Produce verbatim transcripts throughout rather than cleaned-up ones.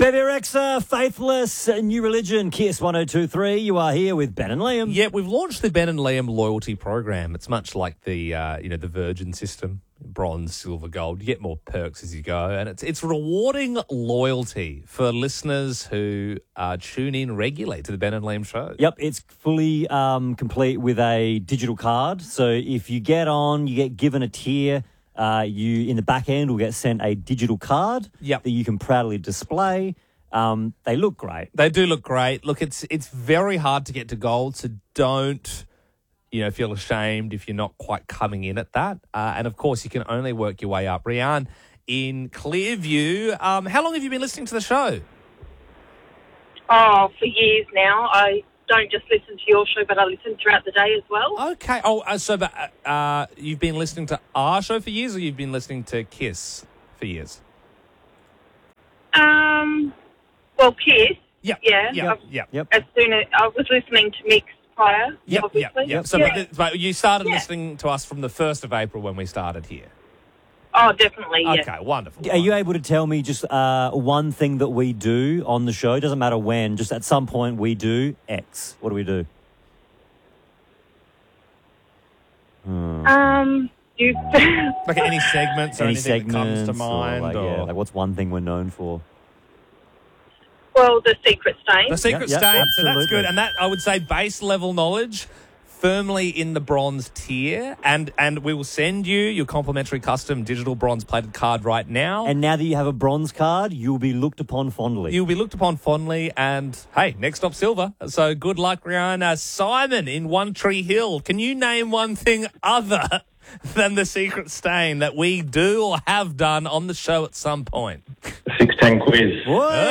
K V R X, uh, Faithless, uh, New Religion, Kiss one oh two three. You are here with Ben and Liam. Yeah, we've launched the Ben and Liam loyalty program. It's much like the uh, you know the Virgin system, bronze, silver, gold. You get more perks as you go, and it's it's rewarding loyalty for listeners who uh, tune in regularly to the Ben and Liam show. Yep, it's fully um, complete with a digital card. So if you get on, you get given a tier. Uh, you, in the back end, will get sent a digital card Yep. that you can proudly display. Um, they look great. They do look great. Look, it's it's very hard to get to gold, so don't you know feel ashamed if you're not quite coming in at that. Uh, and of course, you can only work your way up. Rianne in Clearview, um, how long have you been listening to the show? Oh, for years now. I don't just listen to your show, but I listen throughout the day as well. Okay. Oh, uh, so but, uh, uh, you've been listening to our show for years, or you've been listening to Kiss for years? Um, well, Kiss. Yeah. Yeah. Yeah. I've- Yeah. Yep. As soon as I was listening to Mix prior, Yep, yep, obviously. yep. So, yeah. but, but you started Yeah. listening to us from the first of April when we started here. Oh, definitely, yeah. Okay, wonderful. Are you able to tell me just uh, one thing that we do on the show? Doesn't matter when, just at some point we do X. What do we do? Um, you... Like any segments or Any anything that comes segments to mind? or, like, or... yeah, like what's one thing we're known for? well, the Secret Stain. The Secret Yep, yep, Stain, so that's absolutely. good. And that, I would say, base level knowledge, firmly in the bronze tier. And and we will send you your complimentary custom digital bronze plated card right now. And now that you have a bronze card, you'll be looked upon fondly. You'll be looked upon fondly. And, hey, next stop, silver. So good luck, Rihanna. Simon in One Tree Hill, can you name one thing other than the Secret Stain that we do or have done on the show at some point? six ten quiz.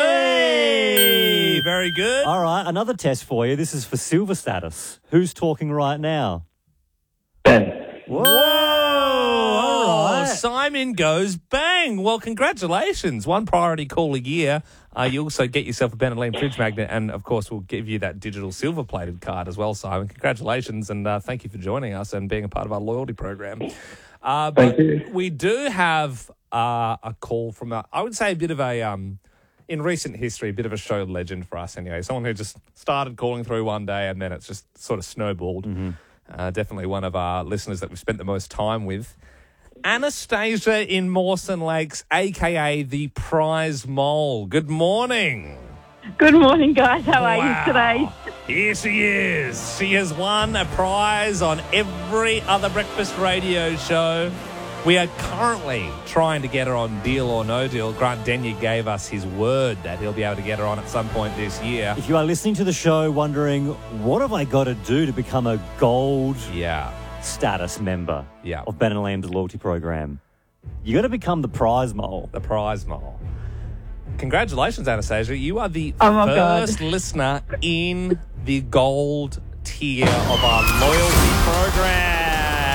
Hey, very good. All right, another test for you. This is for silver status. Who's talking right now? Ben. Whoa! Oh, All right. Simon goes bang. Well, congratulations. One priority call a year. Uh, you also get yourself a Ben and Liam fridge magnet, and, of course, we'll give you that digital silver-plated card as well, Simon. Congratulations, and uh, thank you for joining us and being a part of our loyalty program. Uh, but Thank you. we do have uh, a call from, a, I would say, a bit of a... Um, in recent history, a bit of a show legend for us anyway. Someone who just started calling through one day and then it's just sort of snowballed. Mm-hmm. Uh, definitely one of our listeners that we've spent the most time with. Anastasia in Mawson Lakes, a k a the Prize Mole. Good morning. Good morning, guys. How are Wow. you today? Here she is. She has won a prize on every other breakfast radio show. We are currently trying to get her on Deal or No Deal. Grant Denyer gave us his word that he'll be able to get her on at some point this year. If you are listening to the show wondering, what have I got to do to become a gold Yeah. status member Yeah. of Ben and Liam's loyalty program? You got to become the prize mole. The Prize Mole. Congratulations, Anastasia. You are the Oh, my God. first listener in the gold tier of our loyalty program.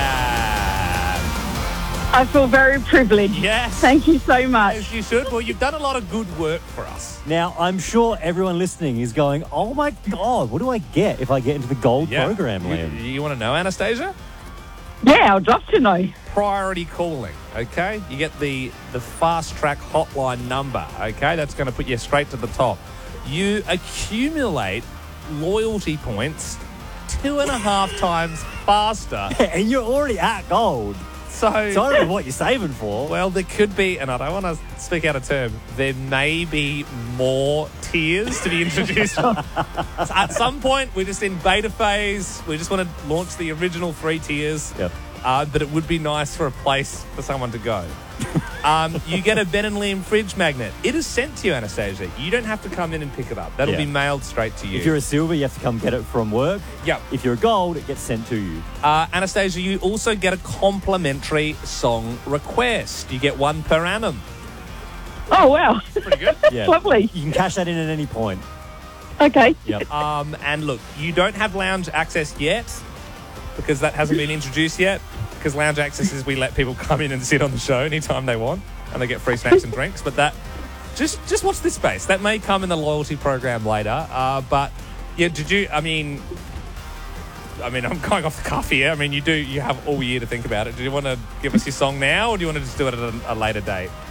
I feel very privileged. Yes. Thank you so much. As you should. Well, you've done a lot of good work for us. Now, I'm sure everyone listening is going, oh my God, what do I get if I get into the gold program, You, Liam? you want to know, Anastasia? Yeah, I'd love to know. Priority calling, okay? You get the, the fast track hotline number, okay? That's going to put you straight to the top. You accumulate loyalty points two and a half times faster. And you're already at gold. So, So I don't know what you're saving for. well, there could be, and I don't want to speak out of term, there may be more tiers to be introduced. At some point, we're just in beta phase. We just want to launch the original three tiers. Yep. Uh, but it would be nice for a place for someone to go. Um, you get a Ben and Liam fridge magnet. It is sent to you, Anastasia. You don't have to come in and pick it up. That'll Yeah. be mailed straight to you. If you're a silver, you have to come get it from work. Yep. If you're a gold, it gets sent to you. Uh, Anastasia, you also get a complimentary song request. You get one per annum. Oh, wow. Pretty good. Yeah. Lovely. You can cash that in at any point. Okay. Yep. Um, and look, you don't have lounge access yet because that hasn't been introduced yet. Because lounge access is we let people come in and sit on the show anytime they want and they get free snacks and drinks. But that, just just watch this space. That may come in the loyalty program later. Uh, but yeah, did you, I mean, I mean, I'm going off the cuff here. I mean, you do, you have all year to think about it. Do you want to give us your song now or do you want to just do it at a, a later date?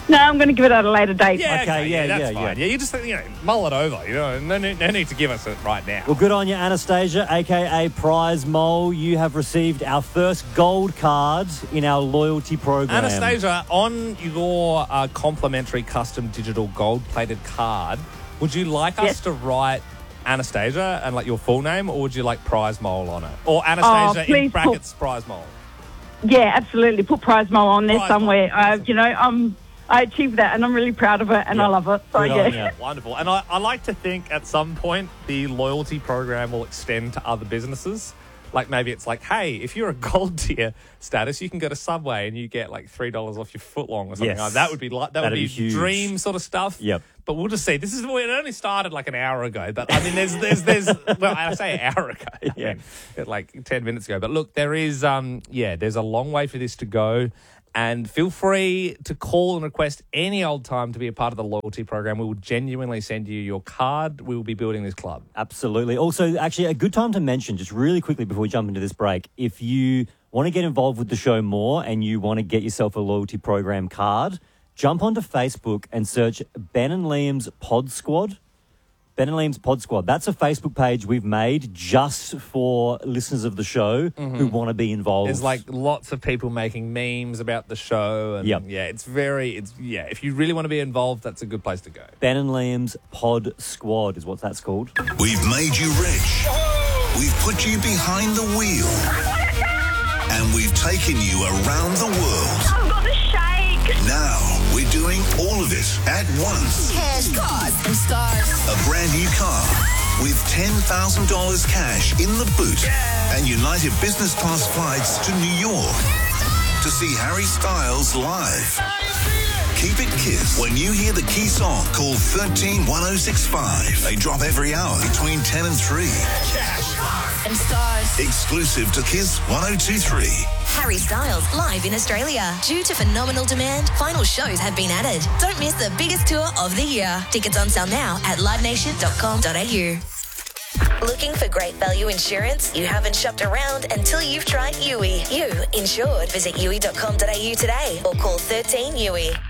No, I'm going to give it at a later date. Yeah, Okay, okay, yeah, yeah, that's yeah, fine. yeah. Yeah, you just you know mull it over. You know, no, need- no need to give us it right now. Well, good on you, Anastasia, a k a. Prize Mole. You have received our first gold card in our loyalty program. Anastasia, on your uh, complimentary custom digital gold-plated card, would you like us Yes. to write Anastasia and like your full name, or would you like Prize Mole on it, or Anastasia in please put- brackets Prize Mole? Yeah, absolutely. Put Prize Mole on there Prize somewhere. Mole. Uh, you know, um, I achieved that and I'm really proud of it and I Yeah. love it. So, Good on yeah. you. Wonderful. And I, I like to think at some point the loyalty program will extend to other businesses. Like maybe it's like, hey, if you're a gold tier status, you can go to Subway and you get like three dollars off your footlong or something Yes. like that. That would be like that That'd would be, be huge. dream sort of stuff. Yep. But we'll just see. This is it only started like an hour ago. But I mean, there's there's there's well, I say an hour ago. I Yeah. mean, like ten minutes ago. But look, there is um yeah, there's a long way for this to go. And feel free to call and request any old time to be a part of the loyalty program. We will genuinely send you your card. We will be building this club. Absolutely. Also, actually, a good time to mention, just really quickly before we jump into this break, if you want to get involved with the show more and you want to get yourself a loyalty program card, jump onto Facebook and search Ben and Liam's Pod Squad. Ben and Liam's Pod Squad. That's a Facebook page we've made just for listeners of the show who want to be involved. There's like lots of people making memes about the show. And Yep. yeah, it's very, it's, yeah, if you really want to be involved, that's a good place to go. Ben and Liam's Pod Squad is what that's called. We've made you rich. We've put you behind the wheel. And we've taken you around the world. I've got the shake. Now we're doing all of it at once. Cash, cars, and stars. A brand new car with ten thousand dollars cash in the boot and United Business Class flights to New York to see Harry Styles live. Keep it Kiss. When you hear the key song, call thirteen one oh six five. They drop every hour between ten and three. And stars. Exclusive to Kiss one oh two three. Harry Styles live in Australia. Due to phenomenal demand, final shows have been added. Don't miss the biggest tour of the year. Tickets on sale now at live nation dot com dot a u. Looking for great value insurance? You haven't shopped around until you've tried U I. You insured. Visit U I dot com dot a u today or call thirteen U I.